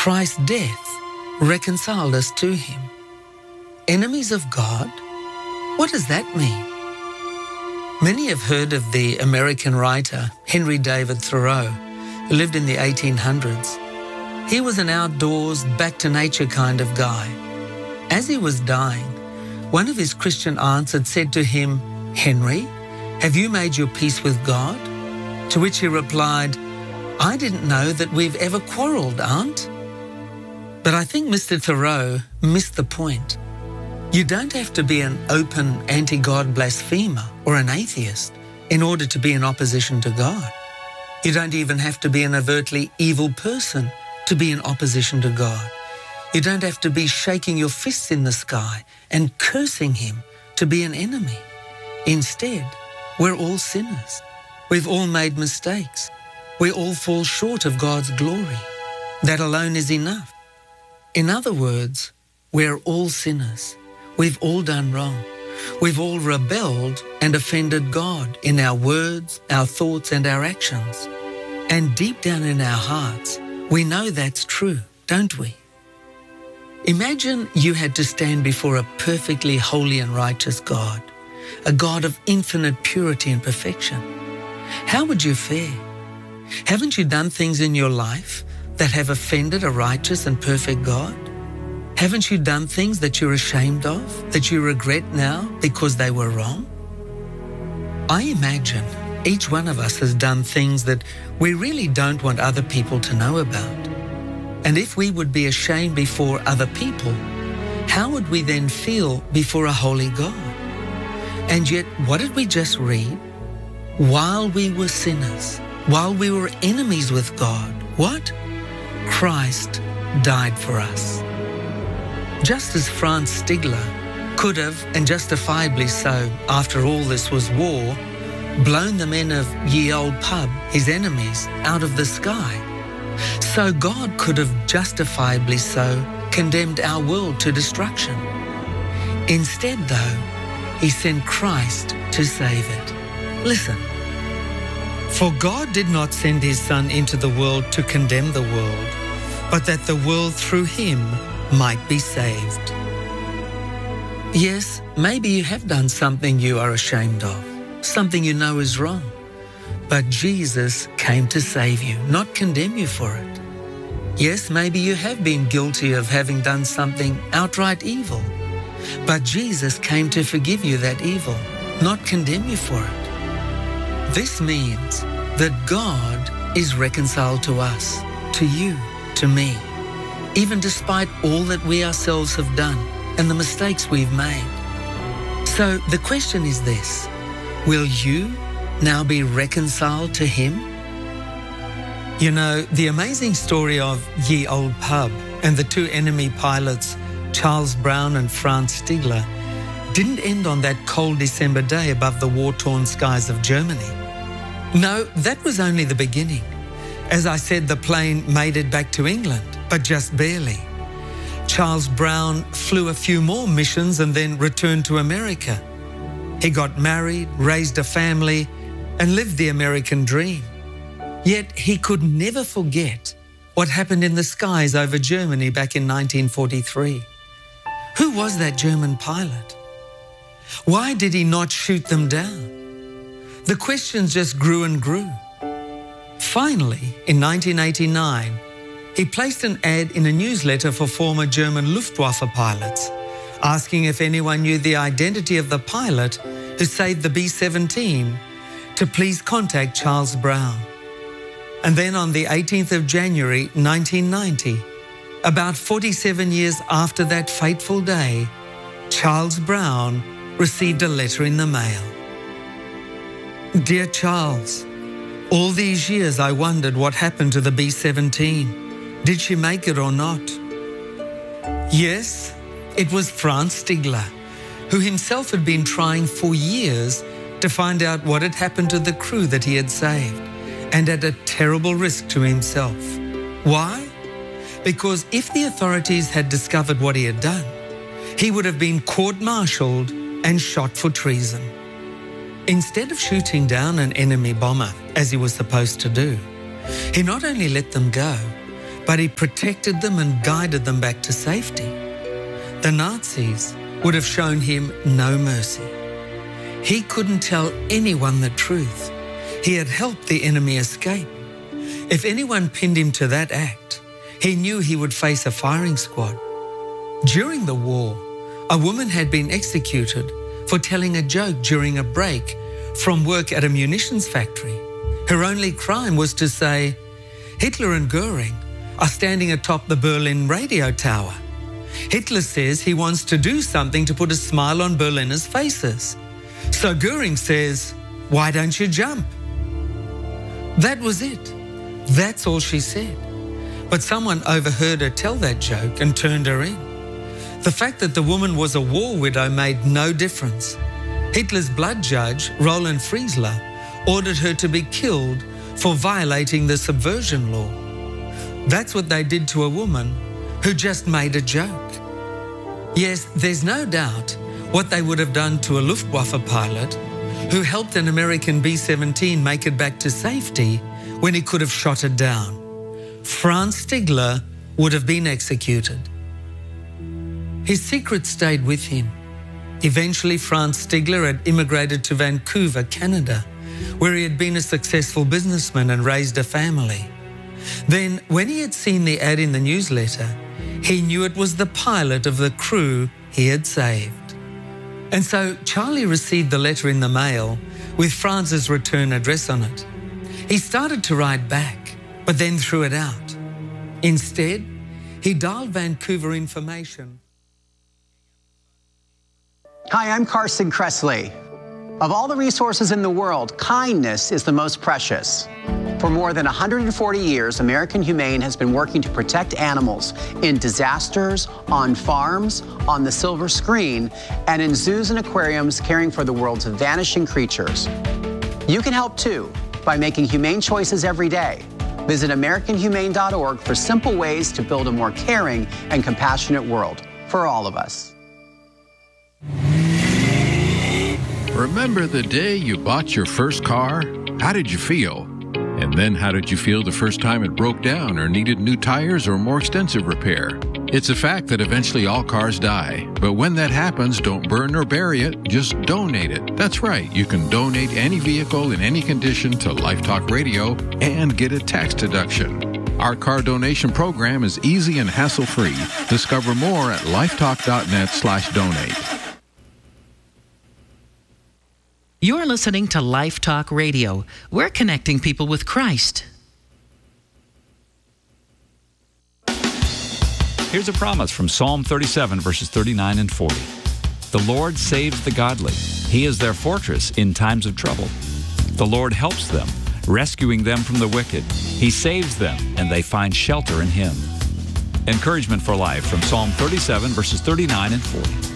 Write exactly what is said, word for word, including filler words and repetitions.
Christ's death reconciled us to him. Enemies of God? What does that mean? Many have heard of the American writer Henry David Thoreau, who lived in the eighteen hundreds. He was an outdoors, back-to-nature kind of guy. As he was dying, one of his Christian aunts had said to him, "Henry, have you made your peace with God?" To which he replied, "I didn't know that we've ever quarrelled, Aunt." But I think Mister Thoreau missed the point. You don't have to be an open anti-God blasphemer or an atheist in order to be in opposition to God. You don't even have to be an overtly evil person to be in opposition to God. You don't have to be shaking your fists in the sky and cursing him to be an enemy. Instead, we're all sinners. We've all made mistakes. We all fall short of God's glory. That alone is enough. In other words, we're all sinners. We've all done wrong. We've all rebelled and offended God in our words, our thoughts, and our actions. And deep down in our hearts, we know that's true, don't we? Imagine you had to stand before a perfectly holy and righteous God, a God of infinite purity and perfection. How would you fare? Haven't you done things in your life that have offended a righteous and perfect God? Haven't you done things that you're ashamed of, that you regret now because they were wrong? I imagine each one of us has done things that we really don't want other people to know about. And if we would be ashamed before other people, how would we then feel before a holy God? And yet, what did we just read? While we were sinners, while we were enemies with God, what? Christ died for us. Just as Franz Stigler could have, and justifiably so, after all this was war, blown the men of Ye Old Pub, his enemies, out of the sky, so God could have justifiably so condemned our world to destruction. Instead, though, he sent Christ to save it. Listen. For God did not send his Son into the world to condemn the world, but that the world through him might be saved. Yes, maybe you have done something you are ashamed of, something you know is wrong. But Jesus came to save you, not condemn you for it. Yes, maybe you have been guilty of having done something outright evil. But Jesus came to forgive you that evil, not condemn you for it. This means that God is reconciled to us, to you, to me, even despite all that we ourselves have done and the mistakes we've made. So the question is this: will you now be reconciled to him? You know, the amazing story of Ye Old Pub and the two enemy pilots, Charles Brown and Franz Stigler, didn't end on that cold December day above the war-torn skies of Germany. No, that was only the beginning. As I said, the plane made it back to England, but just barely. Charles Brown flew a few more missions and then returned to America. He got married, raised a family, and lived the American dream. Yet he could never forget what happened in the skies over Germany back in nineteen forty-three. Who was that German pilot? Why did he not shoot them down? The questions just grew and grew. Finally, in nineteen eighty-nine, he placed an ad in a newsletter for former German Luftwaffe pilots, asking if anyone knew the identity of the pilot who saved the B seventeen to please contact Charles Brown. And then on the eighteenth of January nineteen ninety, about forty-seven years after that fateful day, Charles Brown received a letter in the mail. Dear Charles, all these years I wondered what happened to the B seventeen. Did she make it or not? Yes, it was Franz Stigler, who himself had been trying for years to find out what had happened to the crew that he had saved, and at a terrible risk to himself. Why? Because if the authorities had discovered what he had done, he would have been court-martialed and shot for treason. Instead of shooting down an enemy bomber, as he was supposed to do, he not only let them go, but he protected them and guided them back to safety. The Nazis would have shown him no mercy. He couldn't tell anyone the truth. He had helped the enemy escape. If anyone pinned him to that act, he knew he would face a firing squad. During the war, a woman had been executed for telling a joke during a break from work at a munitions factory. Her only crime was to say, Hitler and Goering are standing atop the Berlin radio tower. Hitler says he wants to do something to put a smile on Berliners' faces. So Goering says, why don't you jump? That was it. That's all she said. But someone overheard her tell that joke and turned her in. The fact that the woman was a war widow made no difference. Hitler's blood judge, Roland Friesler, ordered her to be killed for violating the subversion law. That's what they did to a woman who just made a joke. Yes, there's no doubt what they would have done to a Luftwaffe pilot who helped an American B seventeen make it back to safety when he could have shot it down. Franz Stigler would have been executed. His secret stayed with him. Eventually, Franz Stigler had immigrated to Vancouver, Canada, where he had been a successful businessman and raised a family. Then, when he had seen the ad in the newsletter, he knew it was the pilot of the crew he had saved. And so Charlie received the letter in the mail with Franz's return address on it. He started to write back, but then threw it out. Instead, he dialed Vancouver information. Hi, I'm Carson Kressley. Of all the resources in the world, kindness is the most precious. For more than one hundred forty years, American Humane has been working to protect animals in disasters, on farms, on the silver screen, and in zoos and aquariums caring for the world's vanishing creatures. You can help too by making humane choices every day. Visit American Humane dot org for simple ways to build a more caring and compassionate world for all of us. Remember the day you bought your first car? How did you feel? And then how did you feel the first time it broke down or needed new tires or more extensive repair? It's a fact that eventually all cars die. But when that happens, don't burn or bury it, just donate it. That's right, you can donate any vehicle in any condition to Life Talk Radio and get a tax deduction. Our car donation program is easy and hassle-free. Discover more at lifetalk.net slash donate. You're listening to Life Talk Radio. We're connecting people with Christ. Here's a promise from Psalm thirty-seven, verses thirty-nine and forty. The Lord saves the godly. He is their fortress in times of trouble. The Lord helps them, rescuing them from the wicked. He saves them, and they find shelter in Him. Encouragement for life from Psalm thirty-seven, verses thirty-nine and forty.